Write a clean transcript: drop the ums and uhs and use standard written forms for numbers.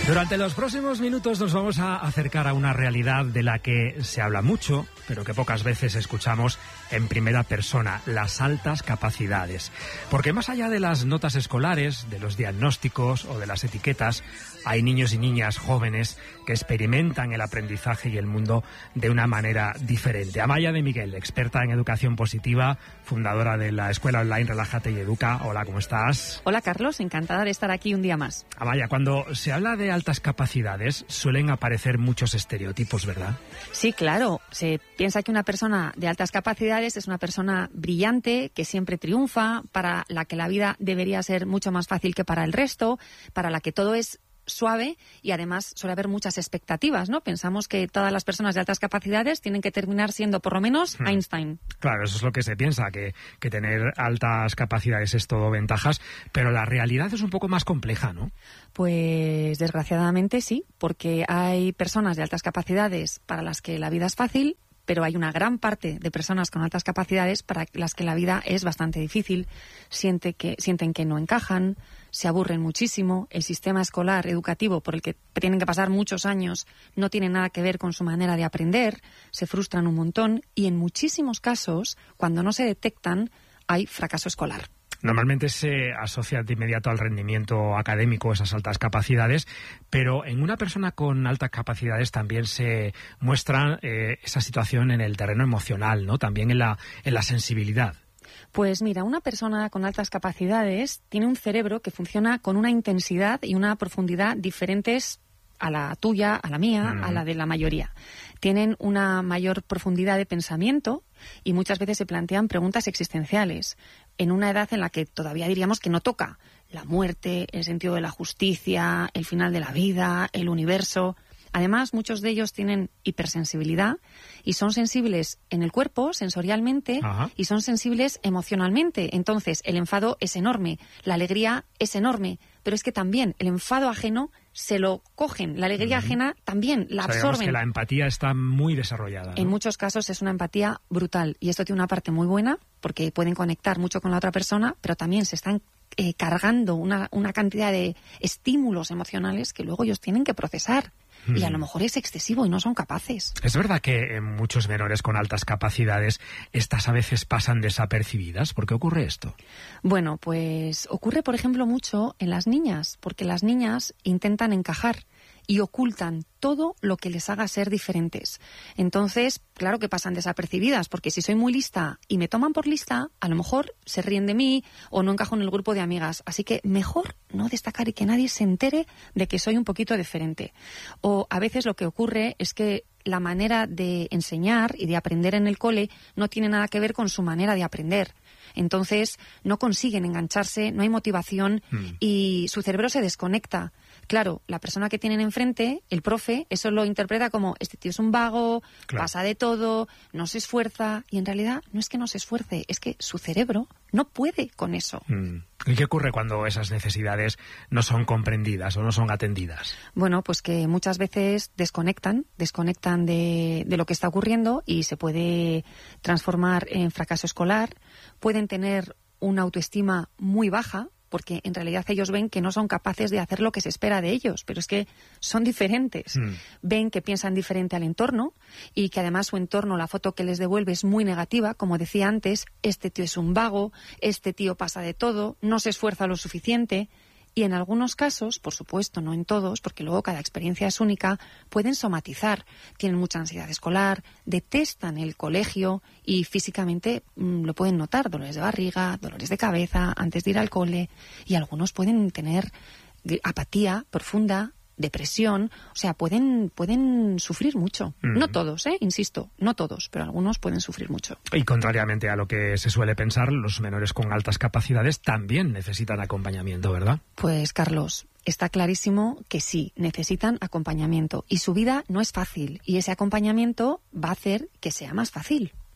Durante los próximos minutos nos vamos a acercar a una realidad de la que se habla mucho, pero que pocas veces escuchamos en primera persona: las altas capacidades. Porque más allá de las notas escolares, de los diagnósticos o de las etiquetas, hay niños y niñas jóvenes que experimentan el aprendizaje y el mundo de una manera diferente. Amaya de Miguel, experta en educación positiva, fundadora de la escuela online Relájate y Educa. Hola, ¿cómo estás? Hola, Carlos, encantada de estar aquí un día más. Amaya, cuando se habla de altas capacidades suelen aparecer muchos estereotipos, ¿verdad? Sí, claro. Se piensa que una persona de altas capacidades es una persona brillante, que siempre triunfa, para la que la vida debería ser mucho más fácil que para el resto, para la que todo es suave, y además suele haber muchas expectativas, ¿no? Pensamos que todas las personas de altas capacidades tienen que terminar siendo por lo menos Einstein. Claro, eso es lo que se piensa, que tener altas capacidades es todo ventajas, pero la realidad es un poco más compleja, ¿no? Pues desgraciadamente sí, porque hay personas de altas capacidades para las que la vida es fácil, pero hay una gran parte de personas con altas capacidades para las que la vida es bastante difícil. Sienten que no encajan, se aburren muchísimo, el sistema escolar, educativo, por el que tienen que pasar muchos años, no tiene nada que ver con su manera de aprender, se frustran un montón y en muchísimos casos, cuando no se detectan, hay fracaso escolar. Normalmente se asocia de inmediato al rendimiento académico esas altas capacidades, pero en una persona con altas capacidades también se muestra esa situación en el terreno emocional, ¿no? También en la sensibilidad. Pues mira, una persona con altas capacidades tiene un cerebro que funciona con una intensidad y una profundidad diferentes a la tuya, a la mía, a la de la mayoría. Tienen una mayor profundidad de pensamiento y muchas veces se plantean preguntas existenciales en una edad en la que todavía diríamos que no toca la muerte, el sentido de la justicia, el final de la vida, el universo. Además, muchos de ellos tienen hipersensibilidad y son sensibles en el cuerpo, sensorialmente, y son sensibles emocionalmente. Entonces, el enfado es enorme, la alegría es enorme, pero es que también el enfado ajeno se lo cogen, la alegría ajena también la absorben. Digamos que la empatía está muy desarrollada, ¿no? En muchos casos es una empatía brutal y esto tiene una parte muy buena porque pueden conectar mucho con la otra persona, pero también se están cargando una cantidad de estímulos emocionales que luego ellos tienen que procesar. Y a lo mejor es excesivo y no son capaces. Es verdad que en muchos menores con altas capacidades estas a veces pasan desapercibidas. ¿Por qué ocurre esto? Bueno, pues ocurre, por ejemplo, mucho en las niñas, porque las niñas intentan encajar y ocultan todo lo que les haga ser diferentes. Entonces, claro que pasan desapercibidas, porque si soy muy lista y me toman por lista, a lo mejor se ríen de mí o no encajo en el grupo de amigas. Así que mejor no destacar y que nadie se entere de que soy un poquito diferente. O a veces lo que ocurre es que la manera de enseñar y de aprender en el cole no tiene nada que ver con su manera de aprender. Entonces no consiguen engancharse, no hay motivación y su cerebro se desconecta. Claro, la persona que tienen enfrente, el profe, eso lo interpreta como este tío es un vago, pasa de todo, no se esfuerza, y en realidad no es que no se esfuerce, es que su cerebro no puede con eso. ¿Y qué ocurre cuando esas necesidades no son comprendidas o no son atendidas? Bueno, pues que muchas veces desconectan de lo que está ocurriendo y se puede transformar en fracaso escolar, pueden tener una autoestima muy baja, porque en realidad ellos ven que no son capaces de hacer lo que se espera de ellos, pero es que son diferentes. Ven que piensan diferente al entorno y que además su entorno, la foto que les devuelve es muy negativa. Como decía antes, este tío es un vago, este tío pasa de todo, no se esfuerza lo suficiente. Y en algunos casos, por supuesto, no en todos, porque luego cada experiencia es única, pueden somatizar. Tienen mucha ansiedad escolar, detestan el colegio y físicamente lo pueden notar. Dolores de barriga, dolores de cabeza antes de ir al cole. Y algunos pueden tener apatía profunda, depresión, o sea, pueden sufrir mucho. No todos, insisto, no todos, pero algunos pueden sufrir mucho. Y contrariamente a lo que se suele pensar, los menores con altas capacidades también necesitan acompañamiento, ¿verdad? Pues, Carlos, está clarísimo que sí, necesitan acompañamiento y su vida no es fácil y ese acompañamiento va a hacer que sea más fácil.